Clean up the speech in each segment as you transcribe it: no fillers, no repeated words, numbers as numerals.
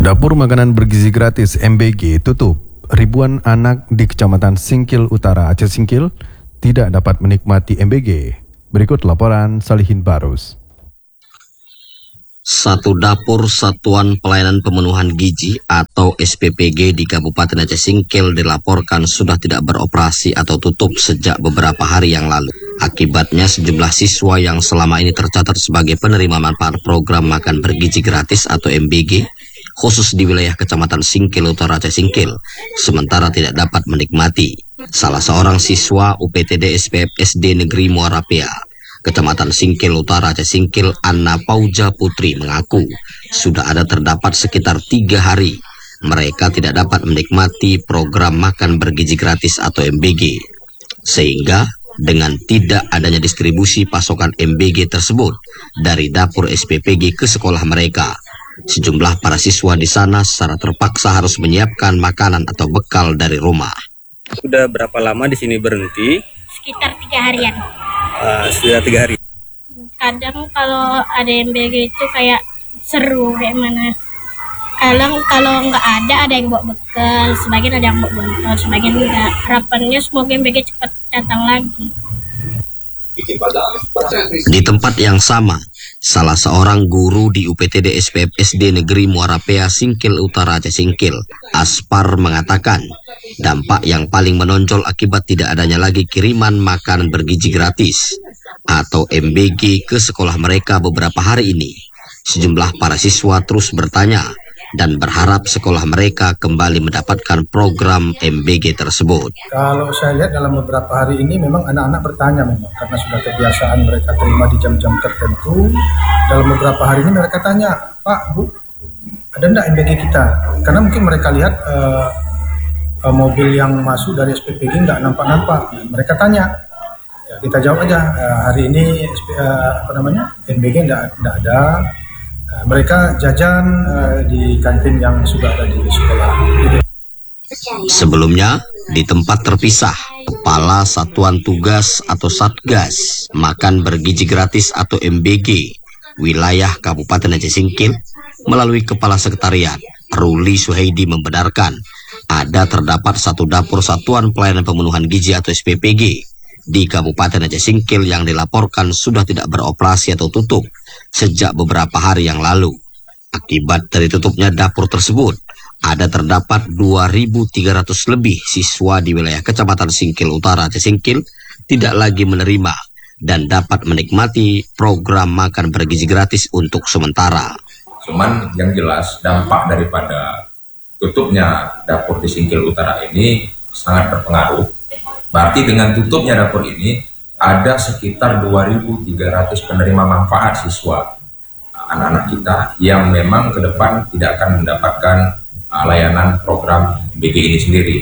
Dapur makanan bergizi gratis MBG tutup. Ribuan anak di Kecamatan Singkil Utara, Aceh Singkil tidak dapat menikmati MBG. Berikut laporan Salihin Barus. Satu dapur Satuan Pelayanan Pemenuhan Gizi atau SPPG di Kabupaten Aceh Singkil dilaporkan sudah tidak beroperasi atau tutup sejak beberapa hari yang lalu. Akibatnya sejumlah siswa yang selama ini tercatat sebagai penerima manfaat program makan bergizi gratis atau MBG, khusus di wilayah Kecamatan Singkil Utara Aceh Singkil, sementara tidak dapat menikmati. Salah seorang siswa UPTD SPF SD Negeri Muara Pea, Kecamatan Singkil Utara Aceh Singkil, Anna Pauja Putri mengaku sudah ada terdapat sekitar 3 hari mereka tidak dapat menikmati program makan bergizi gratis atau MBG. Sehingga dengan tidak adanya distribusi pasokan MBG tersebut dari dapur SPPG ke sekolah mereka, sejumlah para siswa di sana secara terpaksa harus menyiapkan makanan atau bekal dari rumah. Sudah berapa lama di sini berhenti? Sekitar 3 harian. Sudah 3 hari. Kadang kalau ada MBG itu kayak seru kayak mana. Kalau nggak ada yang bawa bekal, sebagian ada yang bawa botol, sebagian enggak. Harapannya semoga MBG cepat datang lagi. Di tempat yang sama, salah seorang guru di UPTD SPF SD Negeri Muara Pea Singkil Utara Aceh Singkil, Aspar, mengatakan dampak yang paling menonjol akibat tidak adanya lagi kiriman makanan bergizi gratis atau MBG ke sekolah mereka beberapa hari ini. Sejumlah para siswa terus bertanya dan berharap sekolah mereka kembali mendapatkan program MBG tersebut. Kalau saya lihat dalam beberapa hari ini memang anak-anak bertanya memang karena sudah kebiasaan mereka terima di jam-jam tertentu. Dalam beberapa hari ini mereka tanya, Pak, Bu, ada enggak MBG kita? Karena mungkin mereka lihat mobil yang masuk dari SPPG enggak nampak-nampak. Mereka tanya, ya, kita jawab aja, hari ini MBG enggak ada. Mereka jajan di kantin yang sudah ada di sekolah. Sebelumnya, di tempat terpisah, Kepala Satuan Tugas atau Satgas Makan Bergizi Gratis atau MBG wilayah Kabupaten Aceh Singkil melalui Kepala Sekretariat Ruli Suhaidi membenarkan ada terdapat satu dapur Satuan Pelayanan Pemenuhan Gizi atau SPPG di Kabupaten Aceh Singkil yang dilaporkan sudah tidak beroperasi atau tutup sejak beberapa hari yang lalu. Akibat dari tutupnya dapur tersebut, ada terdapat 2.300 lebih siswa di wilayah Kecamatan Singkil Utara Aceh Singkil tidak lagi menerima dan dapat menikmati program makan bergizi gratis untuk sementara. Cuman yang jelas dampak daripada tutupnya dapur di Singkil Utara ini sangat berpengaruh. Berarti dengan tutupnya dapur ini ada sekitar 2.300 penerima manfaat siswa, anak-anak kita yang memang ke depan tidak akan mendapatkan layanan program MBG ini sendiri.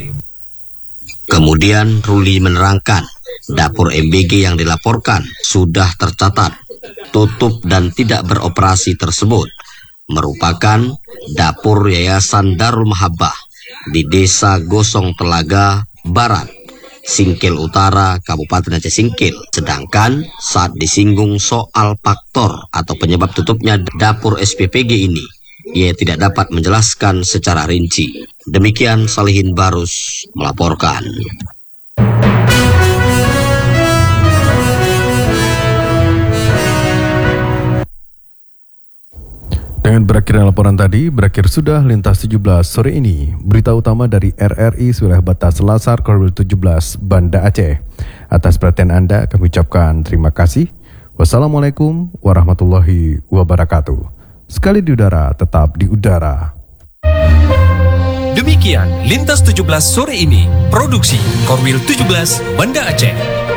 Kemudian Ruli menerangkan dapur MBG yang dilaporkan sudah tercatat tutup dan tidak beroperasi tersebut merupakan dapur Yayasan Darul Mahabbah di Desa Gosong Telaga Barat, Singkil Utara, Kabupaten Aceh Singkil. Sedangkan saat disinggung soal faktor atau penyebab tutupnya dapur SPPG ini, ia tidak dapat menjelaskan secara rinci. Demikian Salihin Barus melaporkan. Dengan berakhirnya laporan tadi, berakhir sudah Lintas 17 sore ini. Berita utama dari RRI Wilayah Batas Selasar Korwil 17 Banda Aceh. Atas perhatian Anda kami ucapkan terima kasih. Wassalamualaikum warahmatullahi wabarakatuh. Sekali di udara, tetap di udara. Demikian Lintas 17 sore ini, produksi Korwil 17 Banda Aceh.